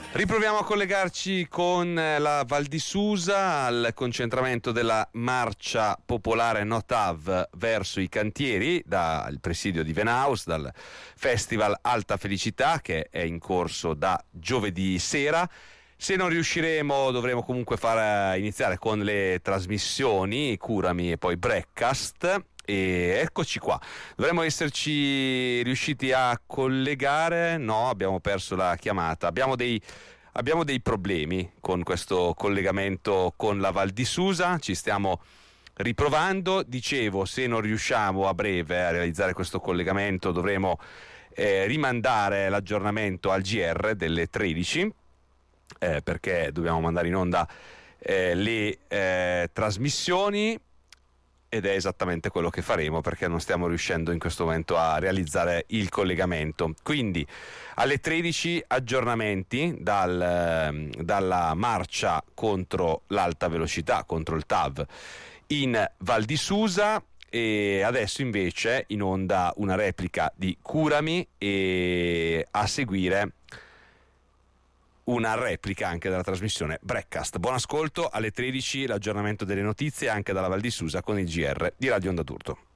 Riproviamo a collegarci con la Val di Susa al concentramento della marcia popolare Notav verso i cantieri dal presidio di Venaus, dal Festival Alta Felicità che è in corso da giovedì sera. Se non riusciremo dovremo comunque far iniziare con le trasmissioni Curami e poi Breakcast. E eccoci qua, dovremmo esserci riusciti a collegare. No, abbiamo perso la chiamata. Abbiamo dei problemi con questo collegamento con la Val di Susa, ci stiamo riprovando. Dicevo, se non riusciamo a breve a realizzare questo collegamento dovremo rimandare l'aggiornamento al GR delle 13 perché dobbiamo mandare in onda le trasmissioni. Ed è esattamente quello che faremo, perché non stiamo riuscendo in questo momento a realizzare il collegamento. Quindi alle 13 aggiornamenti dalla marcia contro l'alta velocità, contro il TAV in Val di Susa. E adesso invece in onda una replica di Curami e a seguire una replica anche della trasmissione Breakcast. Buon ascolto, alle 13 l'aggiornamento delle notizie anche dalla Val di Susa con il GR di Radio Onda d'Urto.